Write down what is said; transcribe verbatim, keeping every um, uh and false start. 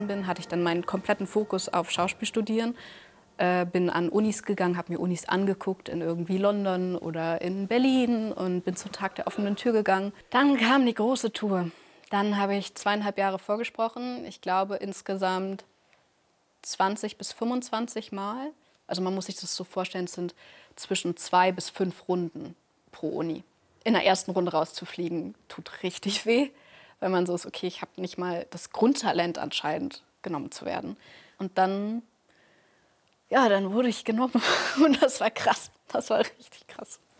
bin, hatte ich dann meinen kompletten Fokus auf Schauspielstudieren. Äh, bin an Unis gegangen, habe mir Unis angeguckt in irgendwie London oder in Berlin und bin zum Tag der offenen Tür gegangen. Dann kam die große Tour. Dann habe ich zweieinhalb Jahre vorgesprochen. Ich glaube insgesamt zwanzig bis fünfundzwanzig Mal. Also man muss sich das so vorstellen, es sind zwischen zwei bis fünf Runden pro Uni. In der ersten Runde rauszufliegen, tut richtig weh, weil man so ist, okay, ich habe nicht mal das Grundtalent anscheinend genommen zu werden. Und dann, ja, dann wurde ich genommen und das war krass, das war richtig krass.